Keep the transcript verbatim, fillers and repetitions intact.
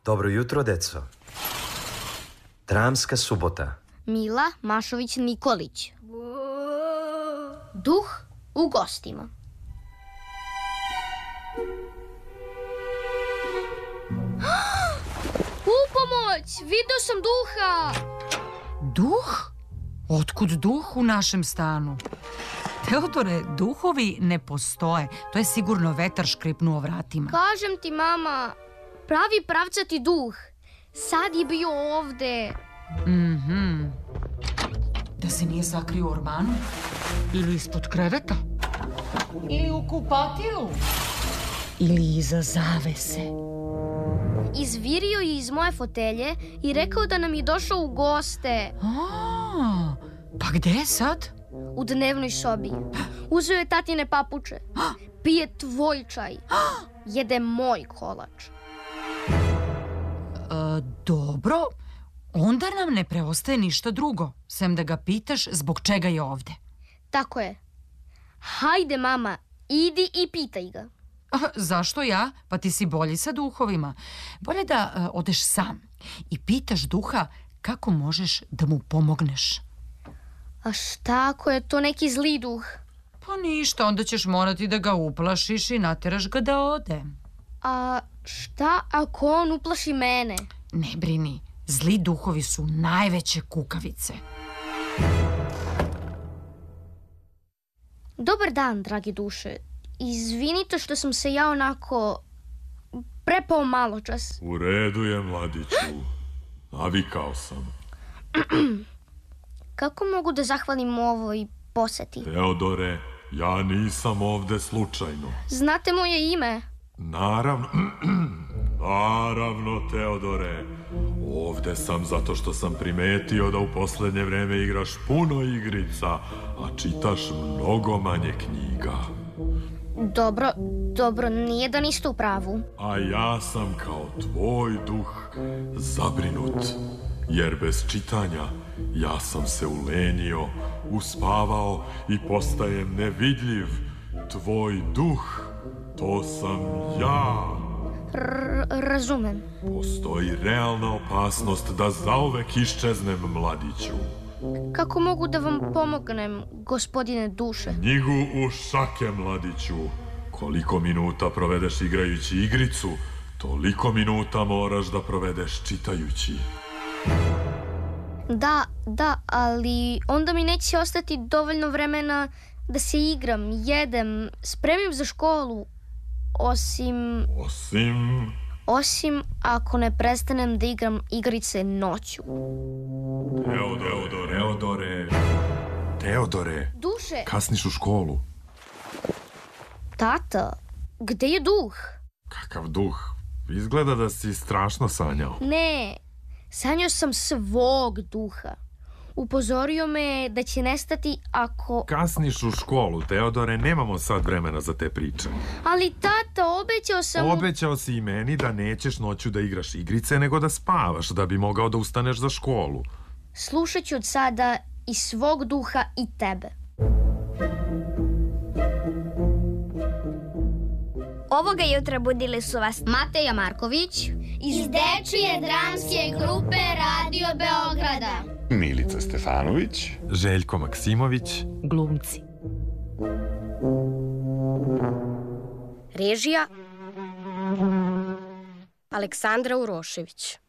Dobro jutro, deco. Dramska subota. Mila Mašović-Nikolić. Duh u gostima. U pomoć! Video sam duha! Duh? Otkud duh u našem stanu? Teodore, duhovi ne postoje. To je sigurno vetar škripnuo vratima. Kažem ti, mama, pravi pravcati duh. Sad je bio ovde. Mhm. Da se nije sakrio u ormanu? Ili ispod kreveta? Ili u kupatilu? Ili iza zavese? Izvirio je iz moje fotelje i rekao da nam je došao u goste. A, pa gde je sad? U dnevnoj sobi. Uzeo je tatine papuče. Pije tvoj čaj. Jede moj kolač. E, dobro, onda nam ne preostaje ništa drugo, sem da ga pitaš zbog čega je ovde. Tako je. Hajde, mama, idi i pitaj ga. A, zašto ja? Pa ti si bolji sa duhovima. Bolje da uh, odeš sam i pitaš duha kako možeš da mu pomogneš. A šta ako je to neki zli duh? Pa ništa, onda ćeš morati da ga uplašiš i nateraš ga da ode. A šta ako on uplaši mene? Ne brini, zli duhovi su najveće kukavice. Dobar dan, dragi duše. Izvinite što sam se ja onako prepao malo čas. U redu je, mladiću. Navikao sam. Kako mogu da zahvalim ovoj poseti? Teodore, ja nisam ovde slučajno. Znate moje ime? Naravno, naravno, Teodore. Ovde sam zato što sam primetio da u poslednje vreme igraš puno igrica, a čitaš mnogo manje knjiga. Dobro, dobro, nije da niste u pravu. A ja sam kao tvoj duh zabrinut, jer bez čitanja ja sam se ulenio, uspavao i postajem nevidljiv. Tvoj duh, to sam ja. R- razumem. Postoji realna opasnost da zauvek iščeznem, mladiću. Kako mogu da vam pomognem, gospodine duše? Knjigu u šake, mladiću. Koliko minuta provedeš igrajući igricu, toliko minuta moraš da provedeš čitajući. Da, da, ali onda mi neće ostati dovoljno vremena da se igram, jedem, spremim za školu. Osim... Osim... Osim ako ne prestanem da igram igrice noću. Teodore, Teodore, Teodore, Duše! kasniš u školu. Tata, gde je duh? Kakav duh? Izgleda da si strašno sanjao. Ne, sanjao sam svog duha. Upozorio me da će nestati ako... Kasniš u školu, Teodore, nemamo sad vremena za te priče. Ali tata, obećao sam... Obećao si i meni da nećeš noću da igraš igrice, nego da spavaš, da bi mogao da ustaneš za školu. Slušat ću od sada i svog duha i tebe. Ovoga jutra budili su vas Mateja Marković iz Dečije dramske grupe Radio Beograda, Milica Stefanović, Željko Maksimović, Glumci. Režija Aleksandra Urošević.